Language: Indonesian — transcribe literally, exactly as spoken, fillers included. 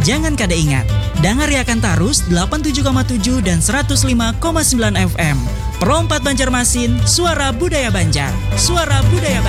Jangan kada ingat, dangariakan tarus delapan puluh tujuh koma tujuh dan seratus lima koma sembilan F M. Pro empat Banjarmasin, suara budaya Banjar. Suara budaya Banjar.